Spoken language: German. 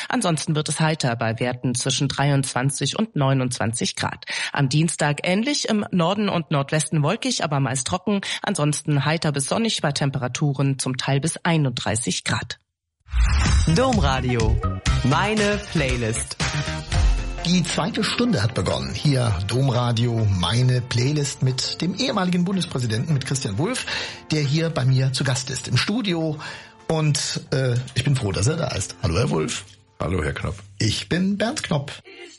Ansonsten wird es heiter bei Werten zwischen 23 und 29 Grad. Am Dienstag ähnlich, im Norden und Nordwesten wolkig, aber meist trocken. Ansonsten heiter bis sonnig bei Temperaturen zum Teil bis 31 Grad. Domradio. Meine Playlist. Die zweite Stunde hat begonnen. Hier Domradio, meine Playlist mit dem ehemaligen Bundespräsidenten, mit Christian Wulff, der hier bei mir zu Gast ist im Studio. Und ich bin froh, dass er da ist. Hallo, Herr Wulff. Hallo, Herr Knopp. Ich bin Bernd Knopp.